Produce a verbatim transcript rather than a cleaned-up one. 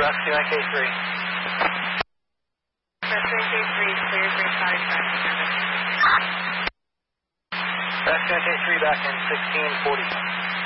Rescue N K three. Rescue N K three, clear for side traffic service. Rescue N K three back in sixteen forty.